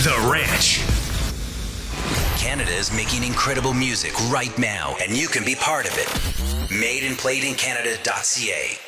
The Ranch. Canada is making incredible music right now, and you can be part of it. Made and played in Canada.ca.